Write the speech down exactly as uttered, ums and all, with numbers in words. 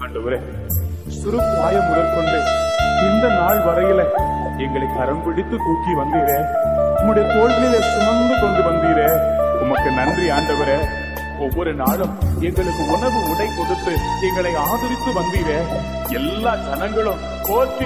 ஆண்டவரே, சிறு பிராயம் முதற்கொண்டு இந்த நாள் வரையில எங்களை கரம் பிடித்து தூக்கி வந்தீரே, உம்முடைய தோள்களிலே சுமந்து கொண்டு வந்தீரே, உமக்கு நன்றி ஆண்டவரே. ஒவ்வொரு நாளும் எங்களுக்கு உணவு உடை கொடுத்து எங்களை ஆதரித்து வந்தீரே. எல்லா ஜனங்களும் போற்றி